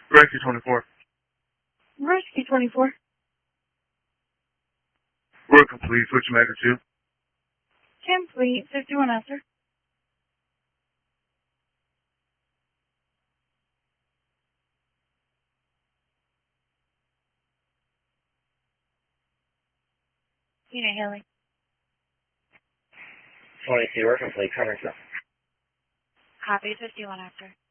Rescue 24. Rescue 24. We're complete. Switch mega 2. Complete. 51 after. Unit hailing. 22, we're complete. Cover yourself. Copy. 51 after.